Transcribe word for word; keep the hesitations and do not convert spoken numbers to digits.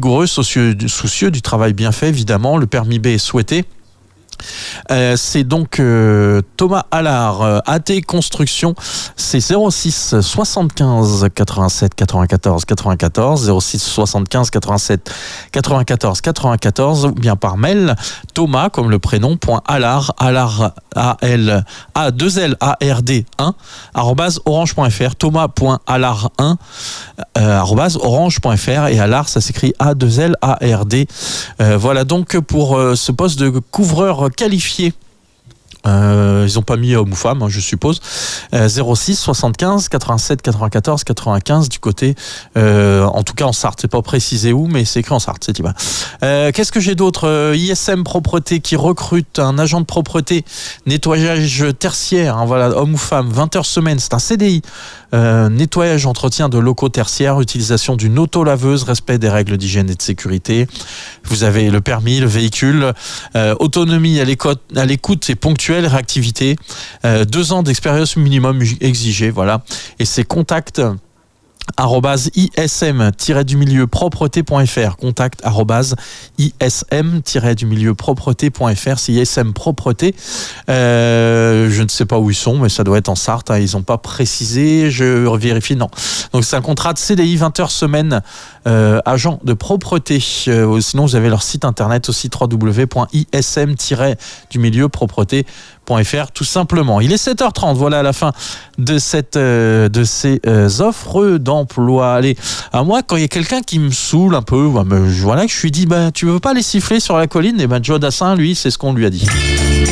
rigoureux, soucieux, soucieux du travail bien fait, évidemment. Le permis B est souhaité. Euh, c'est donc euh, Thomas Allard, euh, A T Construction, c'est zéro six soixante-quinze quatre-vingt-sept quatre-vingt-quatorze quatre-vingt-quatorze, zéro six soixante-quinze quatre-vingt-sept quatre-vingt-quatorze quatre-vingt-quatorze, ou bien par mail, Thomas, comme le prénom, point Allard, Allard, A L, A, deux L, A R D, un, arrobase orange point F R, thomas.allard un, euh, arrobase orange point F R, et Allard, ça s'écrit A, deux L, A R D. Euh, voilà donc pour euh, ce poste de couvreur qualifié. Euh, ils n'ont pas mis homme ou femme, hein, je suppose. Euh, zéro six soixante-quinze quatre-vingt-sept quatre-vingt-quatorze quatre-vingt-quinze du côté, euh, en tout cas en Sarthe. C'est pas précisé où, mais c'est écrit en Sarthe. C'est euh, Qu'est-ce que j'ai d'autre? euh, I S M Propreté qui recrute un agent de propreté, nettoyage tertiaire. Hein, voilà, homme ou femme, vingt heures semaine. C'est un C D I. Euh, nettoyage, entretien de locaux tertiaires, utilisation d'une auto-laveuse, respect des règles d'hygiène et de sécurité. Vous avez le permis, le véhicule, euh, autonomie à l'écoute, à l'écoute et ponctuelle, réactivité, euh, deux ans d'expérience minimum exigée, voilà. Et c'est contact arrobase ism du milieu propreté.fr, contact arrobase ism du milieu propreté.fr. C'est I S M Propreté. Euh, je ne sais pas où ils sont, mais ça doit être en Sarthe, hein. Ils n'ont pas précisé, je vérifie, non. Donc c'est un contrat de C D I, vingt heures semaine, euh, agent de propreté. Euh, sinon vous avez leur site internet aussi, w w w point ism du milieu propreté.fr, tout simplement. Il est sept heures trente, voilà à la fin de cette euh, de ces euh, offres d'emploi. Allez, à moi, quand il y a quelqu'un qui me saoule un peu, bah, bah, voilà, je lui dis, bah, tu veux pas aller siffler sur la colline? Et ben Joe Dassin, lui, c'est ce qu'on lui a dit.